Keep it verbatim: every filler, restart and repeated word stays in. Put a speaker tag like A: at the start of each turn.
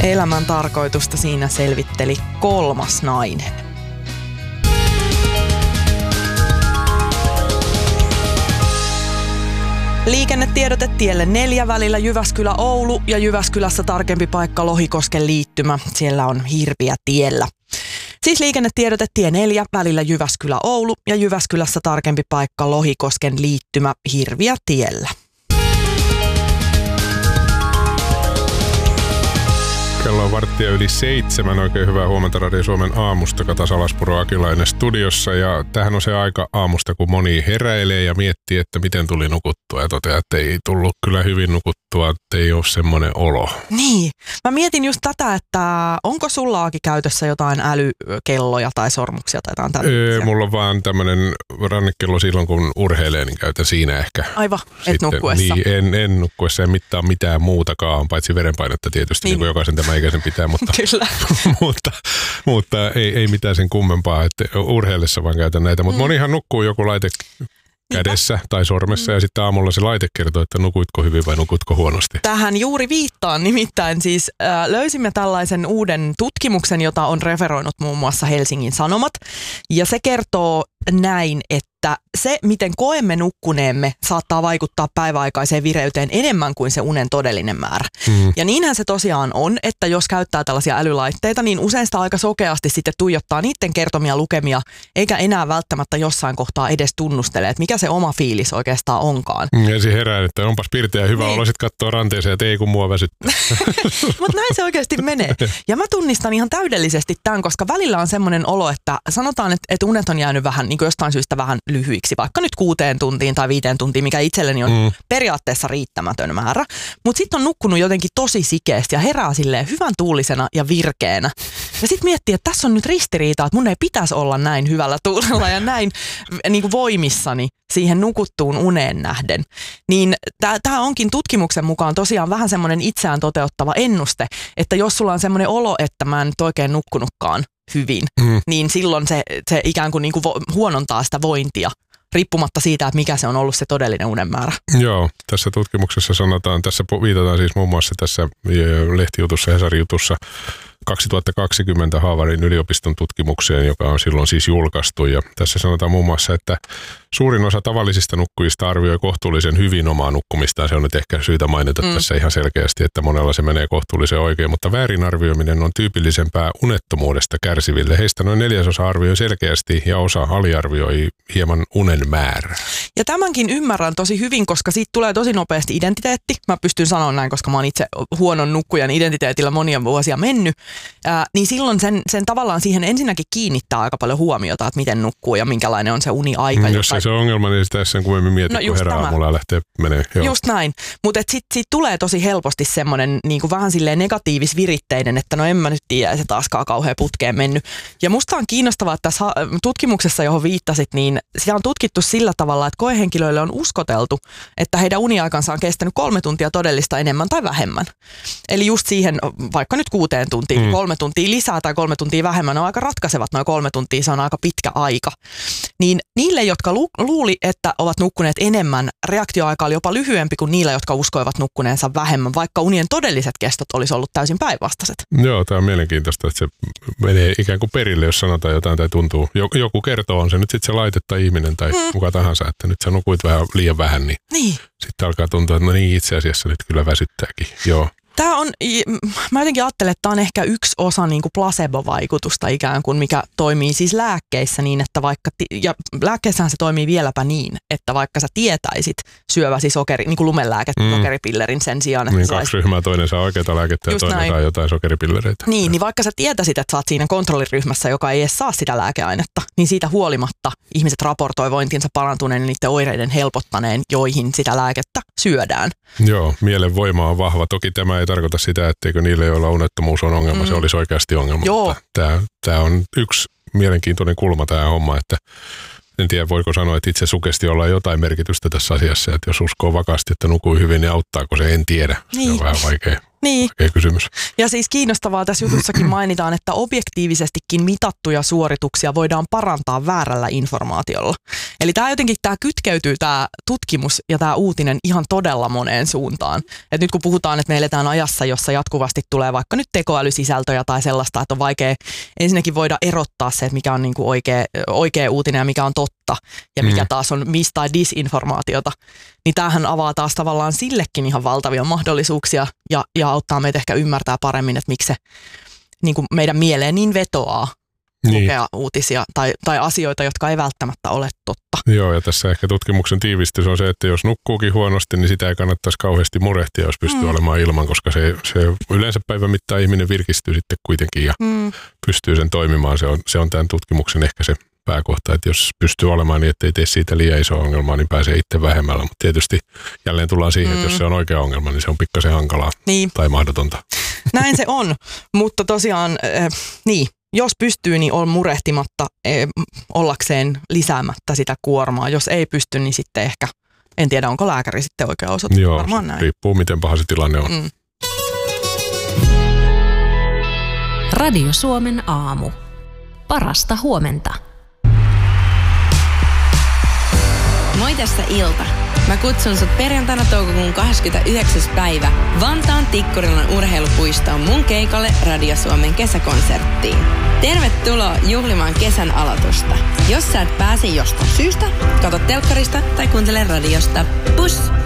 A: Elämän tarkoitusta siinä selvitteli kolmas nainen. Liikennetiedote tielle neljä välillä Jyväskylä-Oulu ja Jyväskylässä tarkempi paikka Lohikosken liittymä. Siellä on hirviä tiellä. Siis liikennetiedote tie neljä välillä Jyväskylä-Oulu ja Jyväskylässä tarkempi paikka Lohikosken liittymä hirviä tiellä.
B: Kello on varttia yli seitsemän. Oikein hyvää huomenta Radio Suomen aamusta. Kata Salaspuro Akilainen studiossa. Ja tämähän on se aika aamusta, kun moni heräilee ja miettii, että miten tuli nukuttua. Ja toteaa, että ei tullut kyllä hyvin nukuttua, että ei ole semmoinen olo.
A: Niin. Mä mietin just tätä, että onko sullaakin käytössä jotain älykelloja tai sormuksia tai jotain tällaisia?
B: Öö, mulla on vaan tämmöinen rannekello silloin, kun urheilee, niin käytän siinä ehkä.
A: Aivan, et nukkuessa.
B: Niin, en, en nukkuessa ja mittaa mitään muutakaan, paitsi verenpainetta tietysti, niin, niin kuin jokaisen tämä ikäisen pitää, mutta, mutta, mutta ei, ei mitään sen kummempaa, että urheillessa vaan käytän näitä. Mutta mm. monihan nukkuu joku laite kädessä Niinpä. tai sormessa mm. ja sitten aamulla se laite kertoo, että nukuitko hyvin vai nukuitko huonosti.
A: Tähän juuri viittaan, nimittäin siis äh, löysimme tällaisen uuden tutkimuksen, jota on referoinut muun muassa Helsingin Sanomat. Ja se kertoo näin, että se, miten koemme nukkuneemme, saattaa vaikuttaa päiväaikaiseen vireyteen enemmän kuin se unen todellinen määrä. Mm. Ja niinhän se tosiaan on, että jos käyttää tällaisia älylaitteita, niin usein sitä aika sokeasti sitten tuijottaa niiden kertomia lukemia, eikä enää välttämättä jossain kohtaa edes tunnustele, että mikä se oma fiilis oikeastaan onkaan.
B: Ja se herää, että onpas pirteä ja hyvä niin. olo, sit katsoo ranteeseen, että ei kun mua väsyttää.
A: Mutta näin se oikeasti menee. Ja mä tunnistan ihan täydellisesti tämän, koska välillä on semmoinen olo, että sanotaan, että, että unet on jäänyt vähän niin kuin jostain syystä vähän lyhyiksi, vaikka nyt kuuteen tuntiin tai viiteen tuntiin, mikä itselleni on mm. periaatteessa riittämätön määrä. Mutta sitten on nukkunut jotenkin tosi sikeästi ja herää silleen hyvän tuulisena ja virkeänä. Ja sitten miettii, että tässä on nyt ristiriita, että mun ei pitäisi olla näin hyvällä tuulella ja näin niin kuin voimissani siihen nukuttuun uneen nähden. Niin tämä onkin tutkimuksen mukaan tosiaan vähän semmoinen itseään toteuttava ennuste, että jos sulla on semmoinen olo, että mä en nyt oikein nukkunutkaan hyvin, mm. niin silloin se, se ikään kuin, niin kuin huonontaa sitä vointia, riippumatta siitä, että mikä se on ollut se todellinen unen määrä.
B: Joo, tässä tutkimuksessa sanotaan, tässä viitataan siis muun muassa tässä lehtijutussa, Hesarin jutussa kaksituhattakaksikymmentä Haavarin yliopiston tutkimukseen, joka on silloin siis julkaistu. Ja tässä sanotaan muun muassa, että suurin osa tavallisista nukkujista arvioi kohtuullisen hyvin omaa nukkumistaan. Se on nyt ehkä syytä mainita mm. tässä ihan selkeästi, että monella se menee kohtuullisen oikein, mutta väärinarvioiminen on tyypillisempää unettomuudesta kärsiville. Heistä noin neljäsosa arvioi selkeästi ja osa aliarvioi hieman unen määrää.
A: Ja tämänkin ymmärrän tosi hyvin, koska siitä tulee tosi nopeasti identiteetti. Mä pystyn sanoa näin, koska mä oon itse huonon nukkujan identiteetillä monia vuosia mennyt. Ää, niin silloin sen, sen tavallaan siihen ensinnäkin kiinnittää aika paljon huomiota, että miten nukkuu ja minkälainen on se uniaika.
B: Mm, jos ei se on ongelma, niin sitä sen kummemmin mieti, no kun herää aamulla ja lähtee menee. Joo.
A: Just näin. Mutta sitten sit tulee tosi helposti semmoinen niinku vähän silleen negatiivisviritteinen, että no en mä nyt tiedä, se taaskaan kauhean putkeen mennyt. Ja musta on kiinnostavaa, että tässä tutkimuksessa, johon viittasit, niin sitä on tutkittu sillä tavalla, että koehenkilöille on uskoteltu, että heidän uniaikansa on kestänyt kolme tuntia todellista enemmän tai vähemmän. Eli just siihen vaikka nyt kuuteen tuntiin, mm. kolme tuntia lisää tai kolme tuntia vähemmän on aika ratkaisevat, noin kolme tuntia, se on aika pitkä aika. Niin niille, jotka lu- luuli, että ovat nukkuneet enemmän, reaktioaika oli jopa lyhyempi kuin niillä, jotka uskoivat nukkuneensa vähemmän, vaikka unien todelliset kestot olisi ollut täysin päinvastaiset.
B: Joo, tämä on mielenkiintoista, että se menee ikään kuin perille, jos sanotaan jotain tai tuntuu. Joku kertoo, on se nyt sitten se laite tai ihminen tai mm. kuka tahansa, että nyt sä nukuit vähän liian vähän, niin, niin. sitten alkaa tuntua, että no niin, itse asiassa nyt kyllä väsyttääkin. Joo.
A: Tämä on, mä jotenkin ajattelen, että tämä on ehkä yksi osa niin kuin placebo-vaikutusta ikään kuin, mikä toimii siis lääkkeissä niin, että vaikka, ja lääkkeissähän se toimii vieläpä niin, että vaikka sä tietäisit syöväsi sokeri, niin kuin lumelääkettä, mm. sokeripillerin sen sijaan. Että
B: niin kaksi sais... ryhmää, toinen saa oikeita lääkettä ja toinen näin. Saa jotain sokeripillereitä.
A: Niin, niin vaikka sä tietäisit, että sä oot siinä kontrolliryhmässä, joka ei edes saa sitä lääkeainetta, niin siitä huolimatta ihmiset raportoi vointinsa parantuneen ja niiden oireiden helpottaneen, joihin sitä lääkettä syödään.
B: Joo, mielen voima on vahva. Toki tämä ei tarkoita sitä, etteikö niille, joilla unettomuus on ongelma, mm. se olisi oikeasti ongelma. Joo. Tämä, tämä on yksi mielenkiintoinen kulma tämä homma, että en tiedä voiko sanoa, että itse sugestiolla on jotain merkitystä tässä asiassa, että jos uskoo vakaasti, että nukuu hyvin, niin auttaako se, en tiedä. Niin. Se on vähän vaikea.
A: Niin.
B: Oikea kysymys.
A: Ja siis kiinnostavaa tässä jutussakin mainitaan, että objektiivisestikin mitattuja suorituksia voidaan parantaa väärällä informaatiolla. Eli tämä jotenkin tämä kytkeytyy tämä tutkimus ja tämä uutinen ihan todella moneen suuntaan. Et nyt kun puhutaan, että me eletään ajassa, jossa jatkuvasti tulee vaikka nyt tekoälysisältöjä tai sellaista, että on vaikea ensinnäkin voida erottaa se, että mikä on niinku oikea, oikea uutinen ja mikä on totta ja mikä mm. taas on mis- tai disinformaatiota, niin tämähän avaa taas tavallaan sillekin ihan valtavia mahdollisuuksia ja, ja auttaa meitä ehkä ymmärtää paremmin, että miksi se niin kuin meidän mieleen niin vetoaa niin. lukea uutisia tai, tai asioita, jotka ei välttämättä ole totta.
B: Joo, ja tässä ehkä tutkimuksen tiivistys on se, että jos nukkuukin huonosti, niin sitä ei kannattaisi kauheasti murehtia, jos pystyy mm. olemaan ilman, koska se, se yleensä päivän mittaan ihminen virkistyy sitten kuitenkin ja mm. pystyy sen toimimaan. Se on, se on tämän tutkimuksen ehkä se pääkohta, että jos pystyy olemaan niin, ettei tee siitä liian iso ongelmaa, niin pääsee itse vähemmällä. Mutta tietysti jälleen tullaan siihen, mm. että jos se on oikea ongelma, niin se on pikkasen hankalaa niin. tai mahdotonta.
A: Näin se on, mutta tosiaan äh, niin, jos pystyy, niin on murehtimatta äh, ollakseen lisäämättä sitä kuormaa. Jos ei pysty, niin sitten ehkä, en tiedä onko lääkäri sitten oikea osoite.
B: Joo,
A: varmaan näin.
B: Riippuu miten paha se tilanne on. Mm.
C: Radio Suomen aamu. Parasta huomenta.
D: Moi, tässä Ilta. Mä kutsun sut perjantaina toukokuun kahdeskymmenesyhdeksäs päivä Vantaan Tikkurilan urheilupuistoon mun keikalle Radio Suomen kesäkonserttiin. Tervetuloa juhlimaan kesän aloitusta. Jos sä et pääse jostain syystä, katso telkkarista tai kuuntele radiosta. Pus!